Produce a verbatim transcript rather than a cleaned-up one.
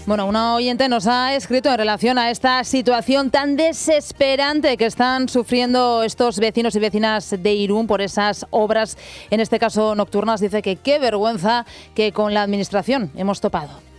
Bueno, una oyente nos ha escrito en relación a esta situación tan desesperante que están sufriendo estos vecinos y vecinas de Irún por esas obras, en este caso nocturnas. Dice que qué vergüenza que con la administración hemos topado.